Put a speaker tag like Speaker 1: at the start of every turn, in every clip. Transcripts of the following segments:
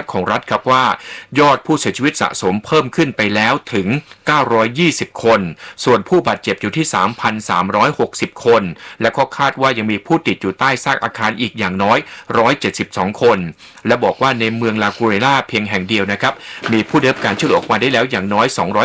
Speaker 1: ของรัฐครับว่ายอดผู้เสียชีวิตสะสมเพิ่มขึ้นไปแล้วถึง920คนส่วนผู้บาดเจ็บอยู่ที่ 3,360 คนและก็คาดว่ายังมีผู้ติดอยู่ใต้ซากอาคารอีกอย่างน้อย172คนและบอกว่าในเมืองลากูเรล่าเพียงแห่งเดียวนะครับมีผู้ได้รับการช่วยเหลือออกมาได้แล้วอย่างน้อย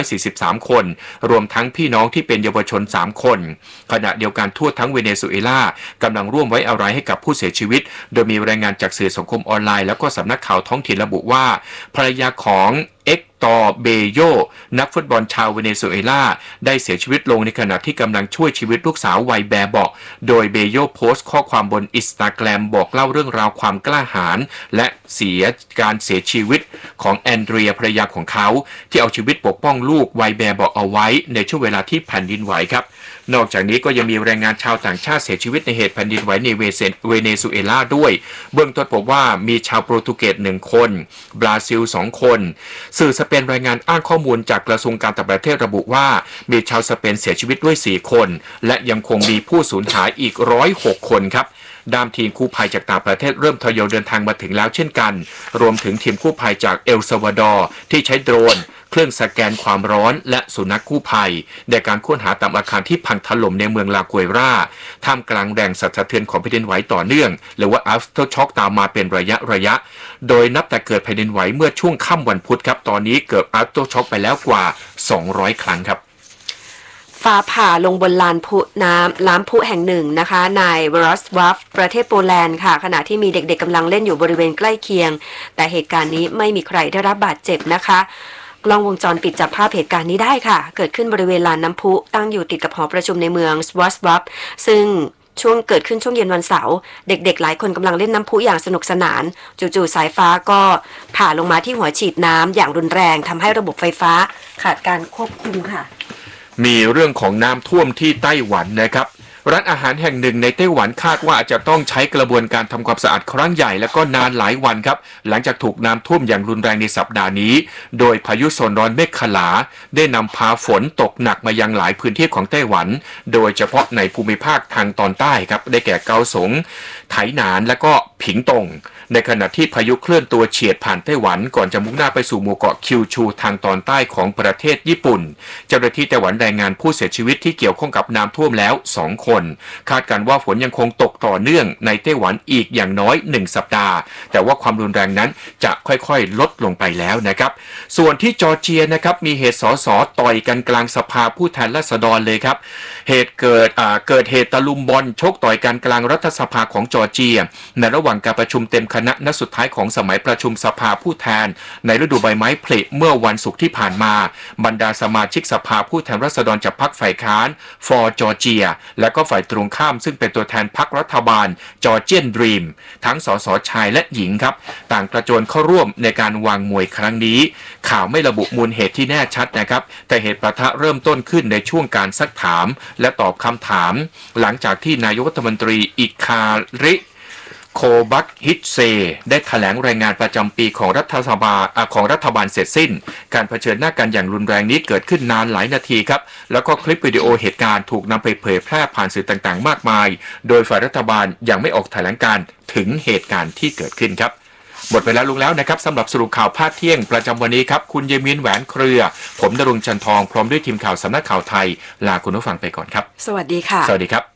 Speaker 1: 243คนรวมทั้งพี่น้องที่เป็นเยาวชน3คนขณะเดียวกันทั่วทั้งเวเนซุเอลากำลังร่วมไว้อาลัยให้กับผู้เสียชีวิตโดยมีรายงานจากสื่อสังคมออนไลน์แล้วก็สำนักข่าวท้องถิ่นระบุว่าภรรยาของเอ็กตอร์เบโยนักฟุตบอลชาวเวเนซุเอลาได้เสียชีวิตลงในขณะที่กำลังช่วยชีวิตลูกสาววัยแบเบาะโดยเบโยโพสต์ข้อความบนอินสตาแกรมบอกเล่าเรื่องราวความกล้าหาญและการเสียชีวิตของแอนเดรียภรรยาของเขาที่เอาชีวิตปกป้องลูกวัยแบเบาะเอาไว้ในช่วงเวลาที่แผ่นดินไหวครับนอกจากนี้ก็ยังมีแรงงานชาวต่างชาติเสียชีวิตในเหตุแผ่นดินไหวในเวเนซุเอลาด้วยเบื้องต้นพบว่ามีชาวโปรตุเกส1คนบราซิล2คนสื่อสเปนรายงานอ้างข้อมูลจากกระทรวงการต่างประเทศระบุว่ามีชาวสเปนเสียชีวิตด้วย4คนและยังคงมีผู้สูญหายอีก106คนครับด้านทีมกู้ภัยจากต่างประเทศเริ่มทยอยเดินทางมาถึงแล้วเช่นกันรวมถึงทีมกู้ภัยจากเอลซัลวาดอร์ที่ใช้โดรนเครื่องสแกนความร้อนและสุนัขกู้ภัยในการค้นหาตามอาคารที่พังถล่มในเมืองลากุเอราท่ามกลางแรงสั่นสะเทือนของแผ่นดินไหวต่อเนื่องหรือว่า after shock ตามมาเป็นระยะโดยนับแต่เกิดแผ่นดินไหวเมื่อช่วงค่ำวันพุธครับตอนนี้เกิด after shock ไปแล้วกว่า200ครั้งครับ
Speaker 2: ฟ้าผ่าลงบนลานพุแห่งหนึ่งนะคะในวรอสวาฟประเทศโปแลนด์ค่ะขณะที่มีเด็กๆกำลังเล่นอยู่บริเวณใกล้เคียงแต่เหตุการณ์นี้ไม่มีใครได้รับบาดเจ็บนะคะกล้องวงจรปิดจับภาพเหตุการณ์นี้ได้ค่ะเกิดขึ้นบริเวณลานน้ำพุตั้งอยู่ติดกับหอประชุมในเมืองวรอสวาฟซึ่งเกิดขึ้นช่วงเย็นวันเสาร์เด็กๆหลายคนกำลังเล่นน้ำพุอย่างสนุกสนานจู่ๆสายฟ้าก็ผ่าลงมาที่หัวฉีดน้ำอย่างรุนแรงทำให้ระบบไฟฟ้าขาดการควบคุมค่ะ
Speaker 1: มีเรื่องของน้ำท่วมที่ไต้หวันนะครับร้านอาหารแห่งหนึ่งในไต้หวันคาดว่าจะต้องใช้กระบวนการทำความสะอาดครั้งใหญ่และก็นานหลายวันครับหลังจากถูกน้ำท่วมอย่างรุนแรงในสัปดาห์นี้โดยพายุโซนร้อนเมฆขลาได้นำพาฝนตกหนักมายังหลายพื้นที่ของไต้หวันโดยเฉพาะในภูมิภาคทางตอนใต้ครับได้แก่เกาสงไถหนานและก็ผิงตงในขณะที่พายุเคลื่อนตัวเฉียดผ่านไต้หวันก่อนจะมุ่งหน้าไปสู่หมู่เกาะคิวชูทางตอนใต้ของประเทศญี่ปุ่นเจ้าหน้าที่ไต้หวันรายงานผู้เสียชีวิตที่เกี่ยวข้องกับน้ำท่วมแล้ว2คนคาดการว่าฝนยังคงตกต่อเนื่องในไต้หวันอีกอย่างน้อย1สัปดาห์แต่ว่าความรุนแรงนั้นจะค่อยๆลดลงไปแล้วนะครับส่วนที่จอร์เจียนะครับมีเหตุสสต่อยกันกลางสภาผู้แทนราษฎรเลยครับเหตุเกิดเหตุตะลุมบอลชกต่อยกันกลางรัฐสภาของจอร์เจียในระหว่างการประชุมเต็มคณะนัดสุดท้ายของสมัยประชุมสภาผู้แทนในฤดูใบไม้ผลิเมื่อวันศุกร์ที่ผ่านมาบรรดาสมาชิกสภาผู้แทนราษฎรจากพรรคฝ่ายค้าน For Georgia และก็ฝ่ายตรงข้ามซึ่งเป็นตัวแทนพรรครัฐบาล Georgian Dream ทั้งสสชายและหญิงครับต่างกระโจนเข้าร่วมในการวางมวยครั้งนี้ข่าวไม่ระบุมูลเหตุที่แน่ชัดนะครับแต่เหตุปะทะเริ่มต้นขึ้นในช่วงการซักถามและตอบคำถามหลังจากที่นายกรัฐมนตรีอิคาริโคบักฮิตเซได้แถลงรายงานประจำปีของรัฐบาลเสร็จสิ้นการเผชิญหน้ากันอย่างรุนแรงนี้เกิดขึ้นนานหลายนาทีครับแล้วก็คลิปวิดีโอเหตุการณ์ถูกนำไปเผยแพร่ผ่านสื่อต่างๆมากมายโดยฝ่ายรัฐบาลยังไม่ออกแถลงการถึงเหตุการณ์ที่เกิดขึ้นครับหมดเวลาลงแล้วนะครับสำหรับสรุปข่าวภาคเที่ยงประจำวันนี้ครับคุณเยมินแหวนเครือผมณรงค์จันทองพร้อมด้วยทีมข่าวสำนักข่าวไทยลาคุณผู้ฟังไปก่อนครับ
Speaker 2: สวัสดีค่ะ
Speaker 1: สวัสดีครับ